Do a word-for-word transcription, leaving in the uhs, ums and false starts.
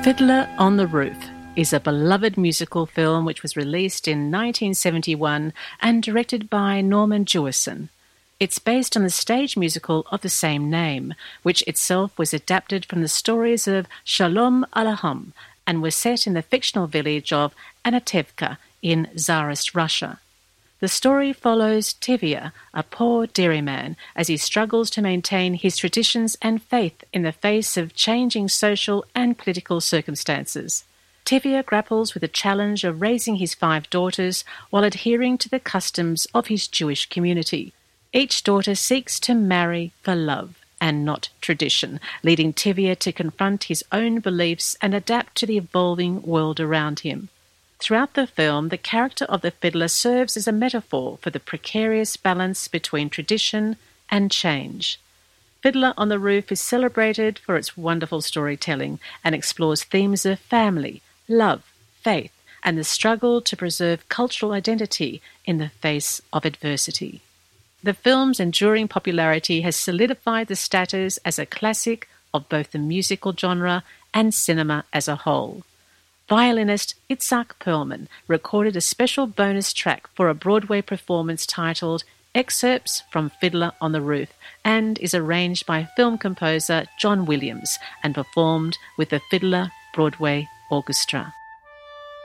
Fiddler on the Roof is a beloved musical film which was released in nineteen seventy-one and directed by Norman Jewison. It's based on the stage musical of the same name, which itself was adapted from the stories of Shalom Aleichem and was set in the fictional village of Anatevka in Tsarist Russia. The story follows Tevye, a poor dairyman, as he struggles to maintain his traditions and faith in the face of changing social and political circumstances. Tevye grapples with the challenge of raising his five daughters while adhering to the customs of his Jewish community. Each daughter seeks to marry for love and not tradition, leading Tevye to confront his own beliefs and adapt to the evolving world around him. Throughout the film, the character of the fiddler serves as a metaphor for the precarious balance between tradition and change. Fiddler on the Roof is celebrated for its wonderful storytelling and explores themes of family, love, faith, and the struggle to preserve cultural identity in the face of adversity. The film's enduring popularity has solidified the status as a classic of both the musical genre and cinema as a whole. Violinist Itzhak Perlman recorded a special bonus track for a Broadway performance titled Excerpts from Fiddler on the Roof and is arranged by film composer John Williams and performed with the Fiddler Broadway Orchestra.